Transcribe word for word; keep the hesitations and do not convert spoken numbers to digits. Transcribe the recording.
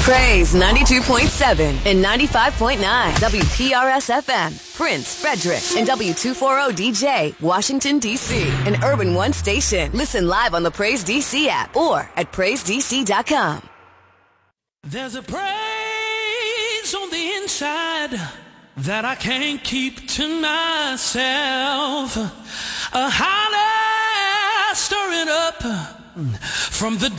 Praise ninety-two point seven and ninety-five point nine W P R S F M, Prince, Frederick, and W two forty D J, Washington, D C, an Urban One station. Listen live on the Praise D C app or at praise d c dot com. There's a praise on the inside that I can't keep to myself. A holler stirring up from the